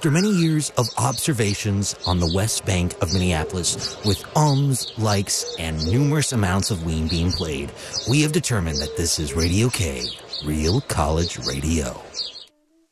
After many years of observations on the west bank of Minneapolis, with likes, and numerous amounts of Ween being played, we have determined that this is Radio K, Real College Radio.